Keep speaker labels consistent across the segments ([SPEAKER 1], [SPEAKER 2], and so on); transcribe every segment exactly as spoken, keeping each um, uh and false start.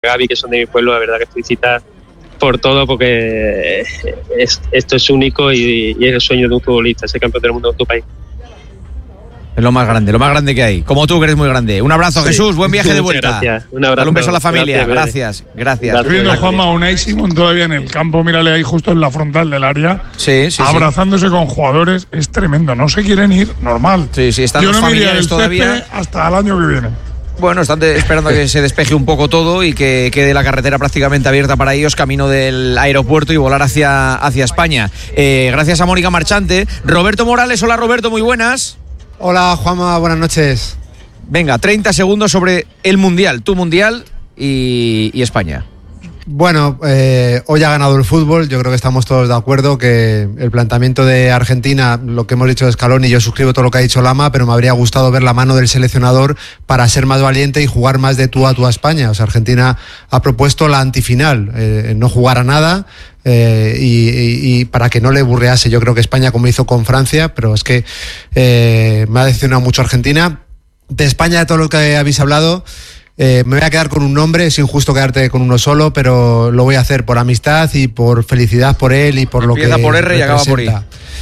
[SPEAKER 1] Gaby, que son de mi pueblo, la verdad que felicitar por todo, porque es, esto es único y, y es el sueño de un futbolista, ser campeón del mundo de tu país.
[SPEAKER 2] Es lo más grande, lo más grande que hay. Como tú, que eres muy grande. Un abrazo, sí. Jesús, buen viaje de vuelta.
[SPEAKER 1] Gracias. Un abrazo.
[SPEAKER 2] Dale un beso a la familia. Gracias, gracias.
[SPEAKER 3] Estoy viendo a Juanma Unai Simón todavía en el campo, mírale ahí justo en la frontal del área.
[SPEAKER 2] Sí, sí,
[SPEAKER 3] abrazándose
[SPEAKER 2] sí.
[SPEAKER 3] con jugadores, es tremendo. No se quieren ir, normal.
[SPEAKER 2] Sí, sí, están
[SPEAKER 3] Yo
[SPEAKER 2] los
[SPEAKER 3] no
[SPEAKER 2] familiares todavía.
[SPEAKER 3] Hasta el año que viene.
[SPEAKER 2] Bueno, están de, esperando a que se despeje un poco todo y que quede la carretera prácticamente abierta para ellos, camino del aeropuerto y volar hacia, hacia España. Eh, gracias a Mónica Marchante. Roberto Morales, hola Roberto, muy buenas.
[SPEAKER 4] Hola Juanma, buenas noches.
[SPEAKER 2] Venga, treinta segundos sobre el Mundial, tu Mundial y, y España.
[SPEAKER 4] Bueno, eh, hoy ha ganado el fútbol, yo creo que estamos todos de acuerdo que el planteamiento de Argentina, lo que hemos dicho de Scaloni, yo suscribo todo lo que ha dicho Lama, pero me habría gustado ver la mano del seleccionador para ser más valiente y jugar más de tú a tú a España. O sea, Argentina ha propuesto la antifinal, eh, no jugar a nada. Eh, y, y, y para que no le burrease, yo creo que España, como hizo con Francia, pero es que eh, me ha decepcionado mucho Argentina. De España, de todo lo que habéis hablado, eh, me voy a quedar con un nombre, es injusto quedarte con uno solo, pero lo voy a hacer por amistad y por felicidad por él y por
[SPEAKER 2] Empieza
[SPEAKER 4] lo que
[SPEAKER 2] por R y acaba por I.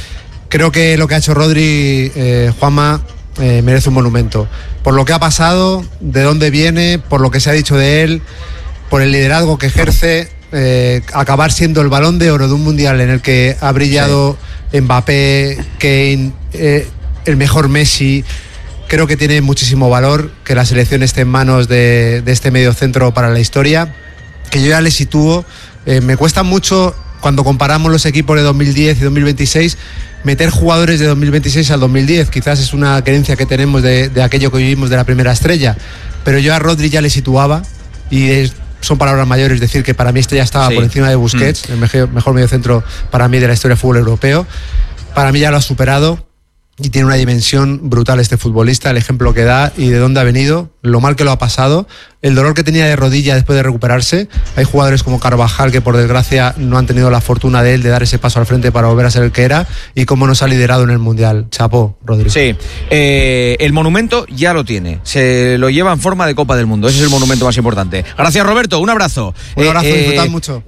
[SPEAKER 4] Creo que lo que ha hecho Rodri, eh, Juanma, eh, merece un monumento. Por lo que ha pasado, de dónde viene, por lo que se ha dicho de él, por el liderazgo que ejerce. Eh, acabar siendo el Balón de Oro de un mundial en el que ha brillado sí. Mbappé, Kane, eh, el mejor Messi. Creo que tiene muchísimo valor que la selección esté en manos de, de este mediocentro para la historia, que yo ya le sitúo. Eh, me cuesta mucho, cuando comparamos los equipos de dos mil diez y dos mil veintiséis, meter jugadores de dos mil veintiséis al dos mil diez. Quizás es una creencia que tenemos de, de aquello que vivimos de la primera estrella, pero yo a Rodri ya le situaba y es, son palabras mayores decir que para mí este ya estaba sí. por encima de Busquets, mm. el mejor, mejor mediocentro para mí de la historia del fútbol europeo. Para mí ya lo ha superado y tiene una dimensión brutal este futbolista, el ejemplo que da y de dónde ha venido, lo mal que lo ha pasado, el dolor que tenía de rodilla después de recuperarse. Hay jugadores como Carvajal que por desgracia no han tenido la fortuna de él de dar ese paso al frente para volver a ser el que era, y cómo nos ha liderado en el Mundial. Chapó, Rodrigo.
[SPEAKER 2] Sí, eh, el monumento ya lo tiene, se lo lleva en forma de Copa del Mundo, ese es el monumento más importante. Gracias Roberto, un abrazo.
[SPEAKER 4] Un abrazo,
[SPEAKER 2] eh,
[SPEAKER 4] disfrutad eh, mucho.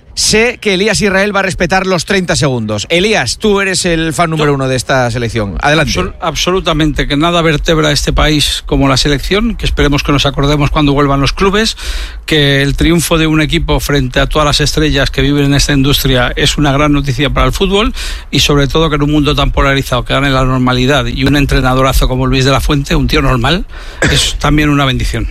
[SPEAKER 2] Sé que Elías Israel va a respetar los treinta segundos. Elías, tú eres el fan número uno de esta selección. Adelante.
[SPEAKER 5] Absol- absolutamente, que nada vertebra este país como la selección, que esperemos que nos acordemos cuando vuelvan los clubes, que el triunfo de un equipo frente a todas las estrellas que viven en esta industria es una gran noticia para el fútbol, y sobre todo que en un mundo tan polarizado que gane la normalidad y un entrenadorazo como Luis de la Fuente, un tío normal, es también una bendición.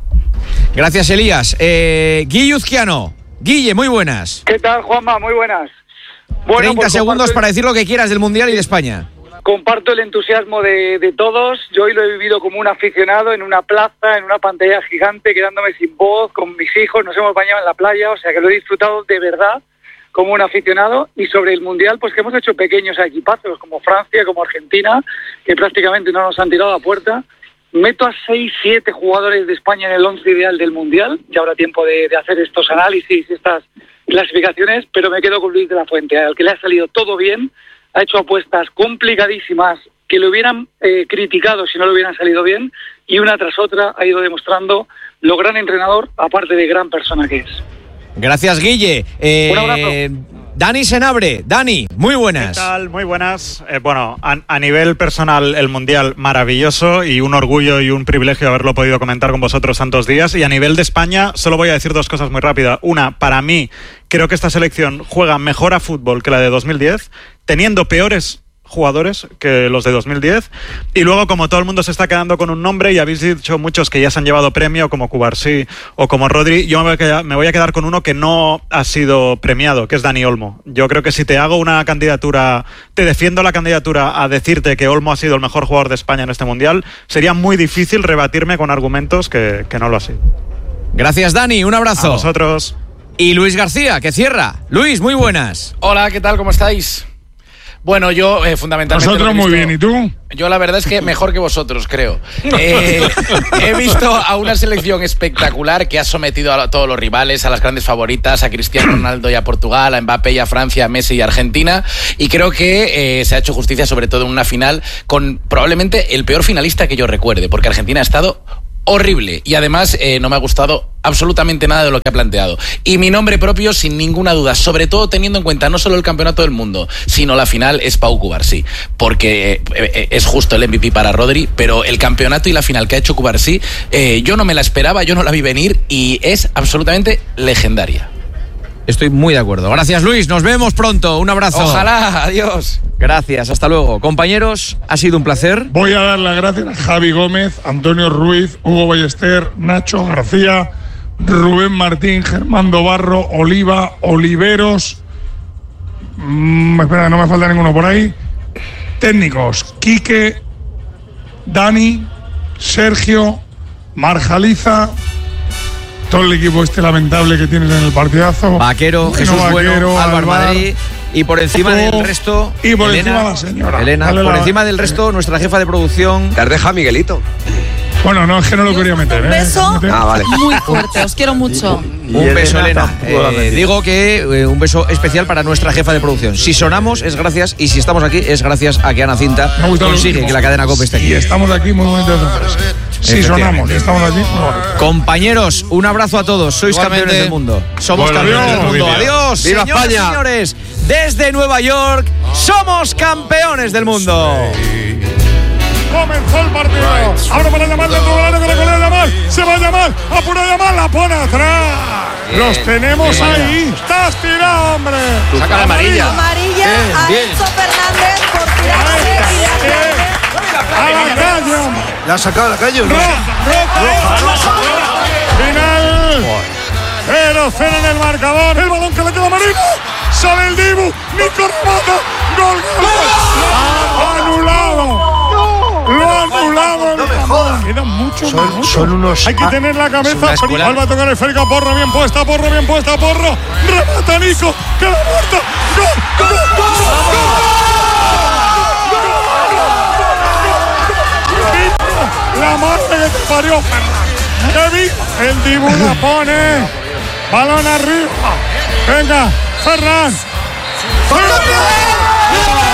[SPEAKER 2] Gracias Elías. Eh, Guille Uzquiano. Guille, muy buenas.
[SPEAKER 6] ¿Qué tal, Juanma? Muy buenas. Bueno,
[SPEAKER 2] treinta
[SPEAKER 6] pues
[SPEAKER 2] segundos
[SPEAKER 6] comparto,
[SPEAKER 2] para decir lo que quieras del Mundial y de España.
[SPEAKER 6] Comparto el entusiasmo de, de todos. Yo hoy lo he vivido como un aficionado en una plaza, en una pantalla gigante, quedándome sin voz, con mis hijos, nos hemos bañado en la playa, o sea que lo he disfrutado de verdad como un aficionado. Y sobre el Mundial, pues que hemos hecho pequeños equipazos, como Francia, como Argentina, que prácticamente no nos han tirado a puerta. Meto a seis, siete jugadores de España en el once ideal del Mundial. Ya habrá tiempo de, de hacer estos análisis, estas clasificaciones, pero me quedo con Luis de la Fuente, al que le ha salido todo bien. Ha hecho apuestas complicadísimas que le hubieran eh, criticado si no le hubieran salido bien, y una tras otra ha ido demostrando lo gran entrenador, aparte de gran persona que es.
[SPEAKER 2] Gracias, Guille. Eh,
[SPEAKER 6] Un abrazo.
[SPEAKER 2] Dani Senabre. Dani, muy buenas.
[SPEAKER 7] ¿Qué tal? Muy buenas. Eh, bueno, a, a nivel personal, el Mundial maravilloso y un orgullo y un privilegio haberlo podido comentar con vosotros tantos días. Y a nivel de España, solo voy a decir dos cosas muy rápidas. Una, para mí, creo que esta selección juega mejor a fútbol que la de dos mil diez, teniendo peores jugadores que los de dos mil diez, y luego, como todo el mundo se está quedando con un nombre y habéis dicho muchos que ya se han llevado premio, como Cubarsí o como Rodri, yo me voy, a quedar, me voy a quedar con uno que no ha sido premiado, que es Dani Olmo. Yo creo que si te hago una candidatura, te defiendo la candidatura a decirte que Olmo ha sido el mejor jugador de España en este Mundial, sería muy difícil rebatirme con argumentos que, que no lo ha sido.
[SPEAKER 2] Gracias, Dani, un abrazo.
[SPEAKER 7] A vosotros.
[SPEAKER 2] Y Luis García, que cierra. Luis, muy buenas.
[SPEAKER 8] Hola, ¿qué tal? ¿Cómo estáis? Bueno, yo eh, fundamentalmente...
[SPEAKER 3] Nosotros muy bien, ¿y tú?
[SPEAKER 8] Yo la verdad es que mejor que vosotros, creo. Eh, he visto a una selección espectacular que ha sometido a todos los rivales, a las grandes favoritas, a Cristiano Ronaldo y a Portugal, a Mbappé y a Francia, a Messi y a Argentina, y creo que eh, se ha hecho justicia sobre todo en una final con probablemente el peor finalista que yo recuerde, porque Argentina ha estado horrible. Y además eh, no me ha gustado absolutamente nada de lo que ha planteado. Y mi nombre propio, sin ninguna duda, sobre todo teniendo en cuenta no solo el campeonato del mundo, sino la final, es Pau Cubarsí. Porque eh, eh, es justo el M V P para Rodri, pero el campeonato y la final que ha hecho Cubarsí, eh, yo no me la esperaba, yo no la vi venir y es absolutamente legendaria.
[SPEAKER 2] Estoy muy de acuerdo. Gracias, Luis. Nos vemos pronto. Un abrazo.
[SPEAKER 8] Ojalá. Adiós.
[SPEAKER 2] Gracias. Hasta luego. Compañeros, ha sido un placer.
[SPEAKER 3] Voy a dar las gracias a Javi Gómez, Antonio Ruiz, Hugo Ballester, Nacho García, Rubén Martín, Germán Barro, Oliva, Oliveros. Mm, espera, no me falta ninguno por ahí. Técnicos: Quique, Dani, Sergio, Marjaliza. Todo el equipo este lamentable que tienes en el partidazo.
[SPEAKER 2] Vaquero,
[SPEAKER 3] Bueno,
[SPEAKER 2] Jesús
[SPEAKER 3] Vaquero,
[SPEAKER 2] Bueno, Álvaro
[SPEAKER 3] Alvar,
[SPEAKER 2] Madrid. Y por encima
[SPEAKER 3] Todo.
[SPEAKER 2] del resto,
[SPEAKER 3] Y por
[SPEAKER 2] Elena,
[SPEAKER 3] encima la señora.
[SPEAKER 2] Elena,
[SPEAKER 3] Dale
[SPEAKER 2] por
[SPEAKER 3] la-
[SPEAKER 2] encima del resto, nuestra jefa de producción.
[SPEAKER 9] Te has dejado Miguelito.
[SPEAKER 3] Bueno, no, es que no lo quería meter.
[SPEAKER 10] Un
[SPEAKER 3] ¿eh?
[SPEAKER 10] beso
[SPEAKER 3] Meter.
[SPEAKER 9] Ah, vale.
[SPEAKER 10] muy fuerte, os quiero mucho.
[SPEAKER 2] Un beso, Elena. Eh, digo que eh, un beso especial para nuestra jefa de producción. Si sonamos es gracias, y si estamos aquí es gracias a que Ana Cinta
[SPEAKER 3] Me ha gustado lo
[SPEAKER 2] consigue
[SPEAKER 3] último.
[SPEAKER 2] que la cadena COPE esté aquí.
[SPEAKER 3] Y estamos aquí muy bonitos de empresa. Si sonamos, y estamos aquí. Bueno.
[SPEAKER 2] Compañeros, un abrazo a todos. Sois
[SPEAKER 4] Igualmente.
[SPEAKER 2] campeones del mundo. Somos
[SPEAKER 3] Bueno,
[SPEAKER 2] campeones
[SPEAKER 3] adiós,
[SPEAKER 2] del mundo.
[SPEAKER 3] familia.
[SPEAKER 2] Adiós.
[SPEAKER 9] ¡Viva
[SPEAKER 2] señoras y
[SPEAKER 9] España!
[SPEAKER 2] señores, desde Nueva York, somos campeones del mundo.
[SPEAKER 3] Comenzó el partido. Ahora para llamar dentro del área que le colea Yamal. Se va a llamar. Apura Yamal. La pone atrás. Los tenemos ahí. Estás tirado, hombre.
[SPEAKER 9] Saca la amarilla.
[SPEAKER 10] Amarilla a
[SPEAKER 9] bien.
[SPEAKER 10] Enzo Fernández por tirarse y la calle.
[SPEAKER 3] A la calle, hombre.
[SPEAKER 9] ¿La has sacado a la calle o no?
[SPEAKER 3] Final. cero cero en el marcador. El balón que le queda a Marino. Sale el Dibu. Nico remata. Gol, gol, gol. Anulado. Lo ha anulado.
[SPEAKER 9] No me jodas.
[SPEAKER 3] Quedan muchos
[SPEAKER 9] Son-
[SPEAKER 3] minutos.
[SPEAKER 9] son unos-
[SPEAKER 3] Hay que
[SPEAKER 9] ah,
[SPEAKER 3] tener la cabeza.
[SPEAKER 2] una escuela.
[SPEAKER 3] Va a tocar el esférico. Porro bien puesta. Porro bien puesta. Porro. Remata Nico. Queda muerto. Gol, gol, gol, gol. La madre que te parió. ¡Qué viva! El Dibu la pone. Balón arriba. Venga, Ferran. ¡Ferran!